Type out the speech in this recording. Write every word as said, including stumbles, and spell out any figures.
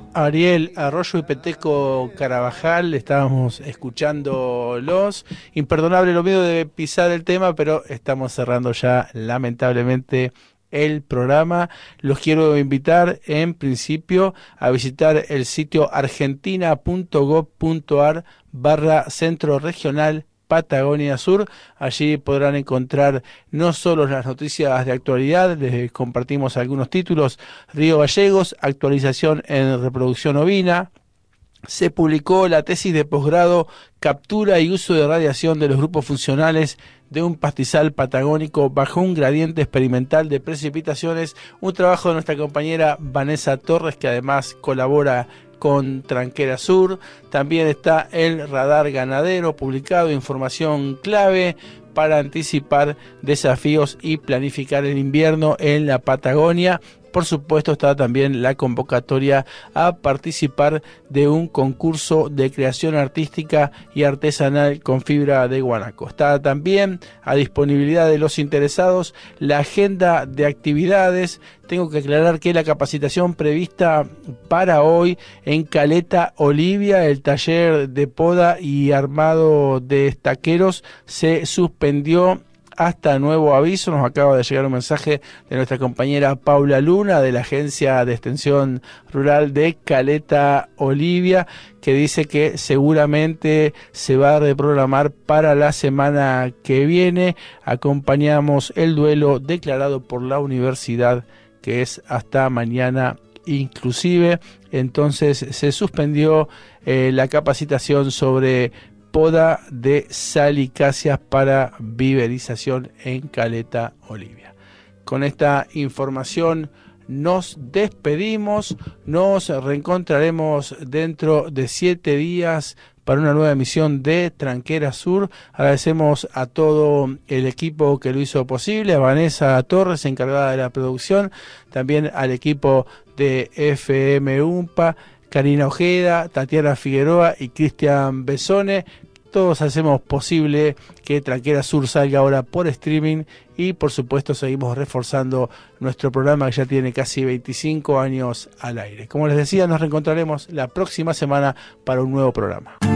Ariel Arroyo y Peteco Carabajal, estábamos escuchándolos. Imperdonable lo mío de pisar el tema, pero estamos cerrando ya lamentablemente el programa. Los quiero invitar en principio a visitar el sitio argentina.gov.ar barra Centro Regional Patagonia Sur. Allí podrán encontrar no solo las noticias de actualidad, les compartimos algunos títulos: Río Gallegos, actualización en reproducción ovina. Se publicó la tesis de posgrado Captura y uso de radiación de los grupos funcionales de un pastizal patagónico bajo un gradiente experimental de precipitaciones, un trabajo de nuestra compañera Vanessa Torres, que además colabora con Tranquera Sur. También está el radar ganadero, publicado información clave para anticipar desafíos y planificar el invierno en la Patagonia. Por supuesto, está también la convocatoria a participar de un concurso de creación artística y artesanal con fibra de guanaco. Está también a disponibilidad de los interesados la agenda de actividades. Tengo que aclarar que la capacitación prevista para hoy en Caleta Olivia, el taller de poda y armado de estaqueros, se suspendió hasta nuevo aviso. Nos acaba de llegar un mensaje de nuestra compañera Paula Luna, de la Agencia de Extensión Rural de Caleta Olivia, que dice que seguramente se va a reprogramar para la semana que viene. Acompañamos el duelo declarado por la universidad, que es hasta mañana inclusive. Entonces se suspendió eh, la capacitación sobre poda de salicáceas para viverización en Caleta Olivia. Con esta información nos despedimos, nos reencontraremos dentro de siete días para una nueva emisión de Tranquera Sur. Agradecemos a todo el equipo que lo hizo posible, a Vanessa Torres, encargada de la producción, también al equipo de F M UMPA, Karina Ojeda, Tatiana Figueroa y Cristian Besone. Todos hacemos posible que Tranquera Sur salga ahora por streaming, y por supuesto seguimos reforzando nuestro programa, que ya tiene casi veinticinco años al aire. Como les decía, nos reencontraremos la próxima semana para un nuevo programa.